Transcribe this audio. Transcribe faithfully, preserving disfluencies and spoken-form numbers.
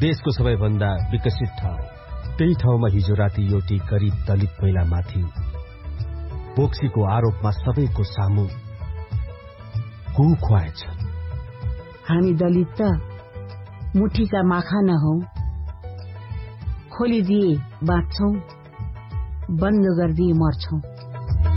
देशको सबैभन्दा विकसित ठाउँ, त्यही ठाउँमा हिजो राति एउटी गरिब दलित महिलामाथि बोक्सीको आरोपमा सबैको सामु कु खुवाएछ। हामी दलित त मुठीका माखा नहौ, खोलिदिए बाँच्छौं, बन्द गरिदिए मर्छौं।